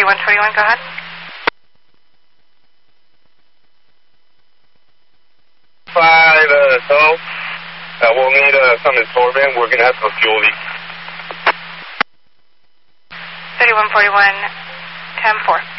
3121, go ahead. 5, we'll need some absorbent. We're going to have some fuel leak. 3141, 10-4.